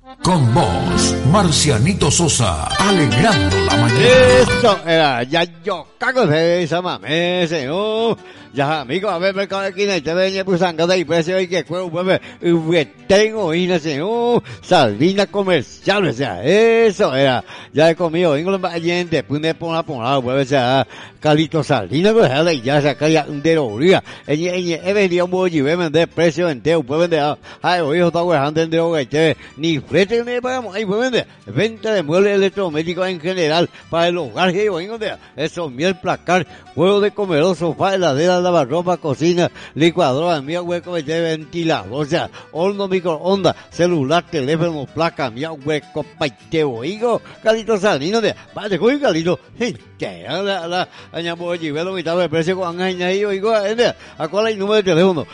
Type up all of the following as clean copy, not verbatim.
Con vos, Marcianito Sosa, alegrando la mañana. Eso era, ya yo cago de esa mame, señor. Ya, amigo, a ver, mercado de esquina, y te venía pusando de precio y que juego, pues, tengo hina, señor. Sardina comercial, o sea, eso era. Ya he comido, vengo los valientes, pone por la, pues, o sea, calito sardina, pues, y ya se caía un de loría. He vendido un bollo y vender precio entero, pues, vender, ay, hoy está guardando en droga, y te ni frete ni pagamos, ahí, pues, vender. Venta de muebles electrodomésticos en general, para el hogar, y vengo de eso, miel, placar, juego de comedor, sofá, heladera, lavarropa, cocina, licuadora, mía, hueco de ventilador, o sea, horno, microondas, celular, teléfono, placa, mía, hueco, paiteo, higo, calito salino de, vale, con calito, que la añamo allí, ve lo mitad de precio con añadido, higo, a cuál hay número de teléfono,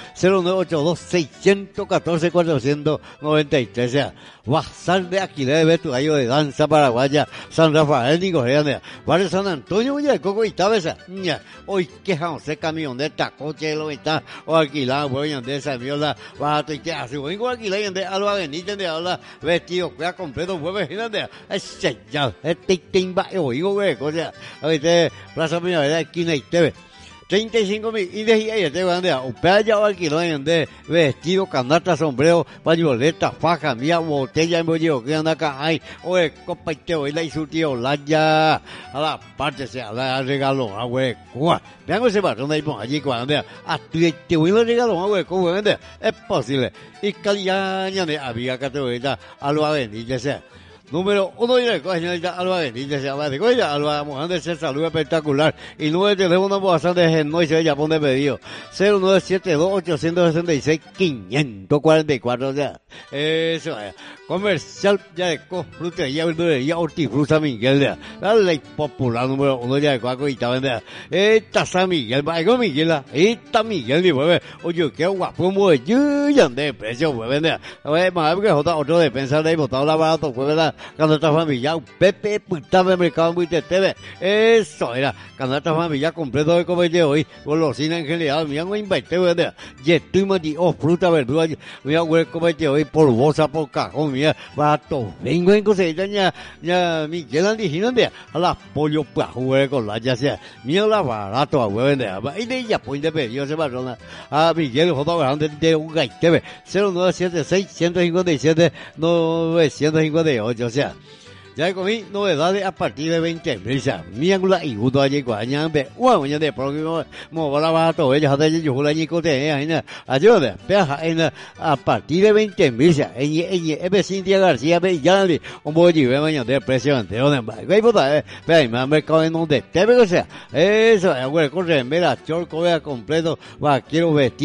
0982-614-493, o sea, WhatsApp de alquiler de vestuario de danza paraguaya, San Rafael, Nicorea, Barrio San Antonio, Villa de Coco y Tabesa, hoy quejan, se camioneta, coche, lo está, o alquilar, bueno, de esa mierda, barato y que hace, vengo a alquilar, de Alba Benítez, de habla, vestido, cuida completo, fue de, ese ya, timba, oigo, güey, cosa, a ver, Plaza Primavera, esquina y TV. 35.000 y de ahí te van a usted ya alquiler de vestido, canasta, sombrero, pañoleta, faja, mía, botella, embollo, que anda acá, ay, oye, copa y te voy a ir su tío, la ya, a la parte se la regalo, a güey, cuá, vean ese patrón ahí, pues allí, cuando a te voy a regalo, a güey, ¿cómo es posible? Y calidad, había categoría, a lo avenida, sea. Número 1 directo, señorita Alba Benítez, se llama de Coya, Alba Moján se salud espectacular. Y número de teléfono bastante de Genoi, se Japón de pedido. 0972-866-544, o sea, eso es. Comercial ya de frutería, verdulería, hortifruta Miguel, de la ley popular número 1 ya de Coaco y está de esta San Miguel, vaya Miguel, esta Miguel, y vuelve, oye, qué guapo, muy ya de precio, pues vender. Oye, más que otro defensa de botado la barato, pues verdad. Canasta familiar, Pepe, puntame mercado muy TV. Eso era, canasta familiar completo de comer hoy, golosina en general, mira, no inverté, ¿verdad? Y estoy metido, fruta, verdura, mira, güey, comer hoy, por bolsa, por cajón, mira, barato, vengo en cosecha, ya, Miguel Andigino, ¿verdad? A la pollo, pues, güey, con la ya sea, mira, la barato, güey, ¿verdad? Y de ella, pues, de pedido, se patrona, a Miguel, J. Grande, de un TV, 0976-157-958, o sea, ya comí novedades a partir de 20.000, o sea, miangula y gusto allí cuañan de mañana de próximo mover la todo ella de yo la nico te ayuda, peja a partir de 20.000, o sea, en Cintia García Bellali, un bollo de mañana de precio entero de vai puta, pero me mercado en donde te o sea, eso, güey, corre, mira, chorco vea completo, va, quiero vestir